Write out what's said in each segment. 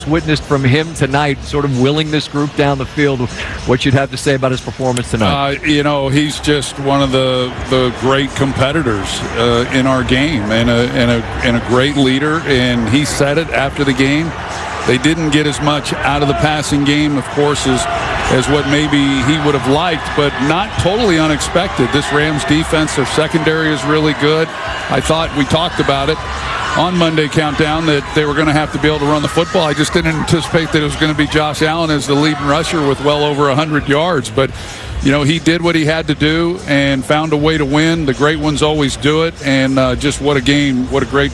witnessed from him tonight, sort of willing this group down the field, what you'd have to say about his performance tonight? He's just one of the great competitors in our game, and a great leader. And he said it after the game. They didn't get as much out of the passing game, of course, as what maybe he would have liked, but not totally unexpected. This Rams defense, their secondary is really good. I thought we talked about it on Monday Countdown that they were going to have to be able to run the football. I just didn't anticipate that it was going to be Josh Allen as the leading rusher with well over 100 yards. But, he did what he had to do and found a way to win. The great ones always do it. And just what a game, what a great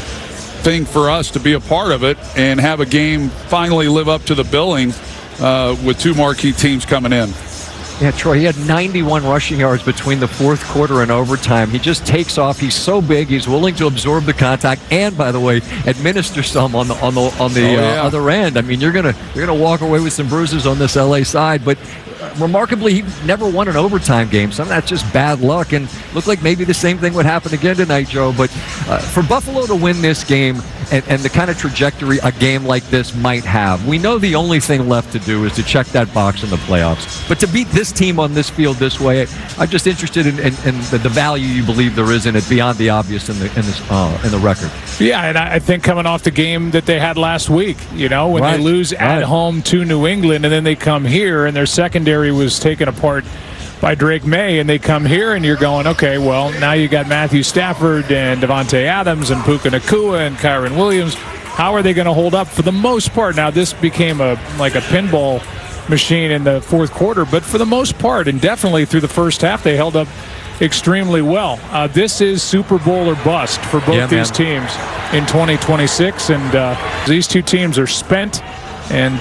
thing for us to be a part of it and have a game finally live up to the billing with two marquee teams coming in. Yeah, Troy, he had 91 rushing yards between the fourth quarter and overtime. He just takes off. He's so big. He's willing to absorb the contact and, by the way, administer some on the other end. I mean, you're gonna walk away with some bruises on this LA side, but remarkably, he never won an overtime game. Some of that's just bad luck, and looked like maybe the same thing would happen again tonight, Joe. But for Buffalo to win this game and the kind of trajectory a game like this might have, we know the only thing left to do is to check that box in the playoffs. But to beat this team on this field this way, I'm just interested in the value you believe there is in it beyond the obvious in the record. Yeah, and I think coming off the game that they had last week, when they lose at home to New England and then they come here and their secondary was taken apart by Drake May, and they come here and you're going, okay, well, now you got Matthew Stafford and Devontae Adams and Puka Nacua and Kyron Williams. How are they going to hold up for the most part? Now, this became like a pinball machine in the fourth quarter, but for the most part, and definitely through the first half, they held up extremely well. This is Super Bowl or bust for both these teams in 2026, and these two teams are spent, and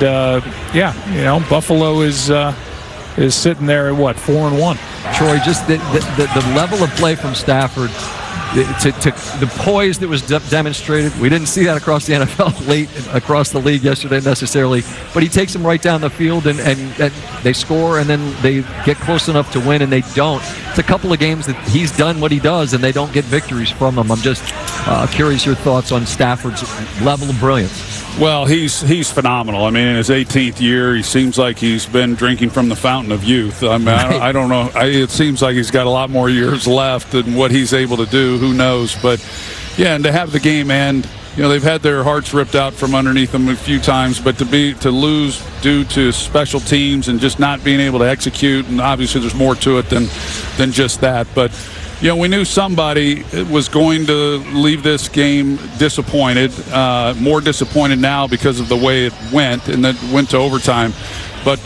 Buffalo is sitting there at what, 4-1. Troy, just the level of play from Stafford, to the poise that was demonstrated. We didn't see that across the NFL late across the league yesterday necessarily, but he takes them right down the field and they score, and then they get close enough to win, and they don't. It's a couple of games that he's done what he does and they don't get victories from him. I'm just curious your thoughts on Stafford's level of brilliance. Well, he's phenomenal. I mean, in his 18th year, he seems like he's been drinking from the fountain of youth. I mean, I don't know. It seems like he's got a lot more years left than what he's able to do. Who knows? But, yeah, and to have the game end, they've had their hearts ripped out from underneath them a few times, but to lose due to special teams and just not being able to execute, and obviously there's more to it than just that. But, we knew somebody was going to leave this game disappointed, more disappointed now because of the way it went, and then went to overtime. But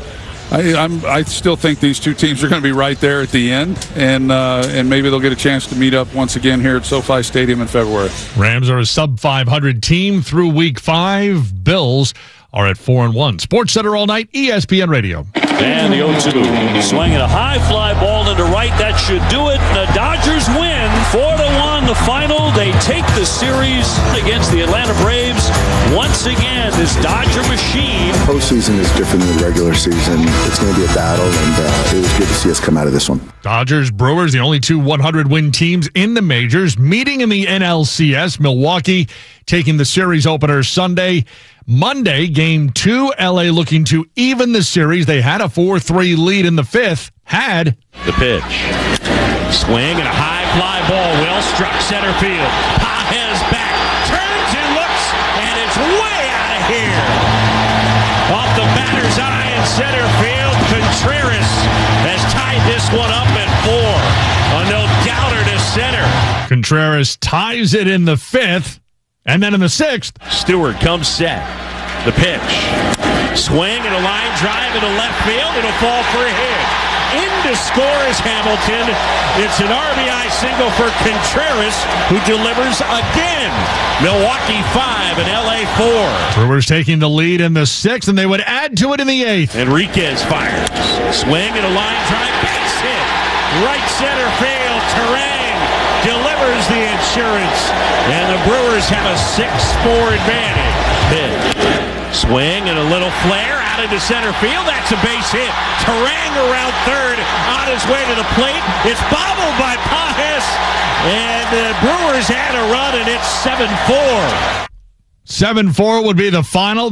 I still think these two teams are going to be right there at the end, and maybe they'll get a chance to meet up once again here at SoFi Stadium in February. Rams are a sub-500 team through Week 5. Bills are at 4-1. Sports Center all night, ESPN Radio. And the 0-2. Swinging a high fly ball into right. That should do it. The Dodgers win 4-1. The final. They take the series against the Atlanta Braves. Once again, this Dodger machine. Postseason is different than the regular season. It's going to be a battle, and it was good to see us come out of this one. Dodgers, Brewers, the only two 100-win teams in the majors, meeting in the NLCS. Milwaukee taking the series opener Sunday. Monday, Game 2, L.A. looking to even the series. They had a 4-3 lead in the fifth. Had the pitch. Swing and a high fly ball. Well struck center field. Pages back. Turns and looks, and it's way out of here. Off the batter's eye in center field. Contreras has tied this one up at 4. A no-doubter to center. Contreras ties it in the fifth. And then in the sixth, Stewart comes set. The pitch. Swing and a line drive into left field. It'll fall for a hit. In to score is Hamilton. It's an RBI single for Contreras, who delivers again. Milwaukee 5 and LA 4. Brewers taking the lead in the sixth, and they would add to it in the eighth. Enriquez fires. Swing and a line drive. Base hit. Right center field. Terang delivers the insurance, and the Brewers have a 6-4 advantage. Pitch. Swing and a little flare out into center field. That's a base hit. Terang around third on his way to the plate. It's bobbled by Pages, and the Brewers had a run, and it's 7-4. 7-4 would be the final.